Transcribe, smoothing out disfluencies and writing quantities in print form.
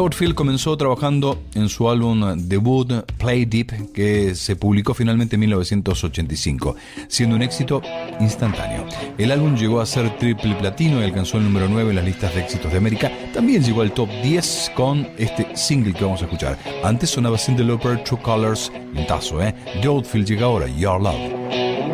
Oldfield comenzó trabajando en su álbum debut Play Deep, que se publicó finalmente en 1985, siendo un éxito instantáneo. El álbum llegó a ser triple platino y alcanzó el número 9 en las listas de éxitos de América. También llegó al top 10 con este single que vamos a escuchar. Antes sonaba Cyndi Lauper, True Colors, un tazo, de Oldfield llega ahora Your Love.